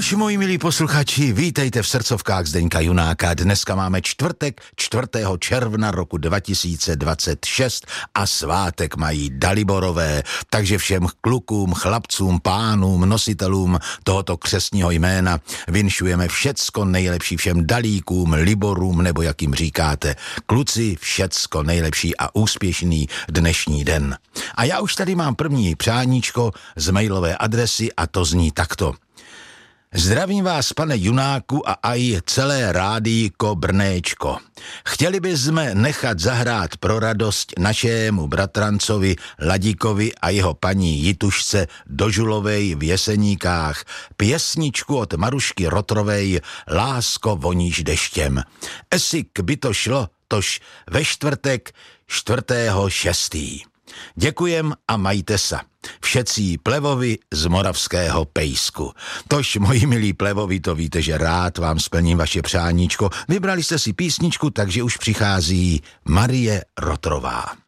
Tož, moji milí posluchači, vítejte v srdcovkách Zdeňka Junáka. Dneska máme čtvrtek, 4. června roku 2026 a svátek mají Daliborové, takže všem klukům, chlapcům, pánům, nositelům tohoto křestního jména vinšujeme všecko nejlepší všem Dalíkům, Liborům, nebo jak jim říkáte. Kluci, všecko nejlepší a úspěšný dnešní den. A já už tady mám první přáníčko z mailové adresy a to zní takto. Zdravím vás, pane Junáku, a aj celé rádíko Brnéčko. Chtěli bychom nechat zahrát pro radost našému bratrancovi Ladíkovi a jeho paní Jitušce Dožulovej v Jeseníkách pěsničku od Marušky Rotrovej Lásko voníš deštěm. Esik by to šlo, tož ve čtvrtek 4.6. Děkujem a majte sa. Všetcí plevovi z moravského pejsku. Tož, moji milí plevovi, to víte, že rád vám splním vaše přáníčko. Vybrali jste si písničku, takže už přichází Marie Rotrová.